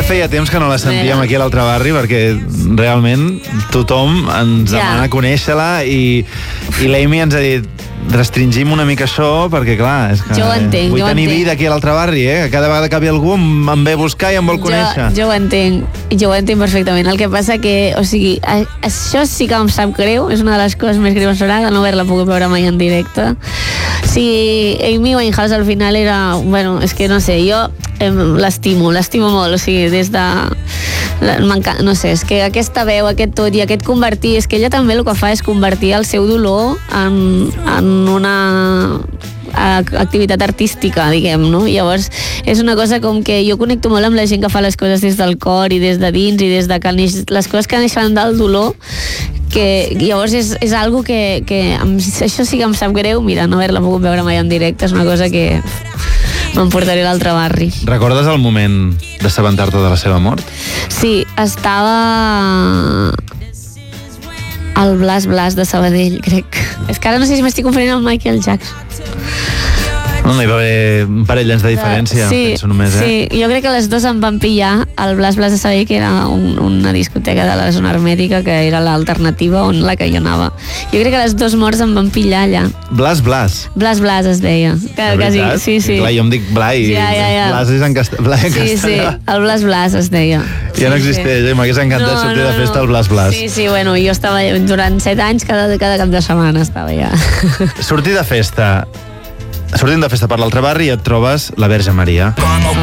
feia temps que no la sentíem aquí a l'altre barri, perquè realment tothom ens demana conèixer-la i l'Amy ens ha dit restringim una mica això, perquè clar, és que jo ho entenc, vull tenir vida aquí a l'altre barri, que cada vegada que ve algú em ve a buscar i em vol conèixer. Jo ho entenc perfectament. El que passa que, o sigui, això sí que em sap greu, és una de les coses més greus de no haver-la pogut veure mai en directe. Sí, Amy Winehouse al final era, bueno, és que no sé, jo l'estimo molt, o sigui, des de... no sé, és que aquesta veu, aquest tot i aquest convertir, és que ella també el que fa és convertir el seu dolor en una activitat artística, diguem, no? Llavors és una cosa com que jo connecto molt amb la gent que fa les coses des del cor i des de dins i des de que les coses que neixen del dolor, que llavors és algo que això sí que em sap greu, mira, no haver-la pogut veure mai en directe, és una cosa que m'emportaré a l'altre barri. Recordes el moment d'assabentar-te de la seva mort? Sí, estava al Blas Blas de Sabadell, crec. És que ara no sé si m'estic confonent amb Michael Jackson. No, hi va haver un parell d'anys de diferència, penso només, Sí, jo crec que les dos em van pillar al Blas Blas de Sabadell, que era una discoteca de la zona hermètica, que era l'alternativa on la que jo anava. Jo crec que les dos morts em van pillar allà. Blas Blas? Blas Blas es deia. Sí. Clar, jo em dic Blai, ja. Blas és en castellà. Sí, el Blas Blas es deia. Ja no existeix, m'hagués encantat sortir de festa al Blas Blas. Sí, bueno, jo estava durant 7 anys, cada cap de setmana estava allà. Sortint de festa per l'altre barri i et trobes la Verge Maria.